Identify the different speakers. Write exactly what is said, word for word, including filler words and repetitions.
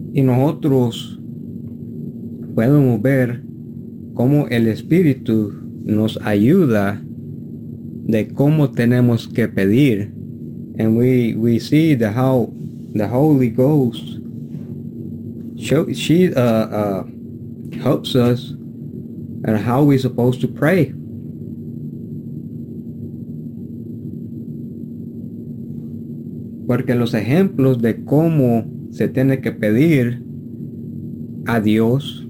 Speaker 1: Y nosotros podemos ver cómo el Espíritu nos ayuda de cómo tenemos que pedir. And we, we see the how the Holy Ghost show, she uh, uh, helps us and how we're supposed to pray. Porque los ejemplos de cómo se tiene que pedir a Dios